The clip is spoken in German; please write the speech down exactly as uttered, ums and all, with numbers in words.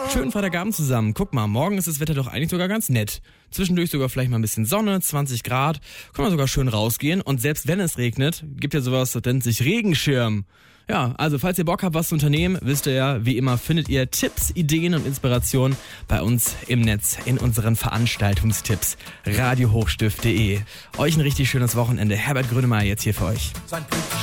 Schönen Freitagabend zusammen. Guck mal, morgen ist das Wetter doch eigentlich sogar ganz nett. Zwischendurch sogar vielleicht mal ein bisschen Sonne, zwanzig Grad. Kann man sogar schön rausgehen. Und selbst wenn es regnet, gibt ja sowas, das nennt sich Regenschirm. Ja, also falls ihr Bock habt, was zu unternehmen, wisst ihr ja, wie immer findet ihr Tipps, Ideen und Inspirationen bei uns im Netz in unseren Veranstaltungstipps. radio hochstift punkt de. Euch ein richtig schönes Wochenende. Herbert Grönemeyer jetzt hier für euch.